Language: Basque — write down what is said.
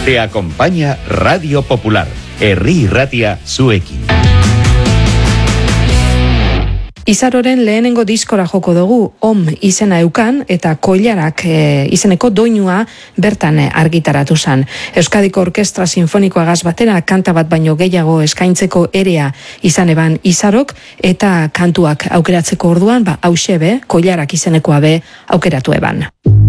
Te acompaña Radio Popular, herri irratia zuekin. Izaroren lehenengo diskora joko dugu, izena eukan eta koilarak izeneko doinua bertan argitaratu zen. Euskadiko Orkestra Sinfonikoagaz batera kanta bat baino gehiago eskaintzeko erea izan eban Izarok eta kantuak aukeratzeko orduan, hauxe be, koilarak izenekoa be aukeratu eban.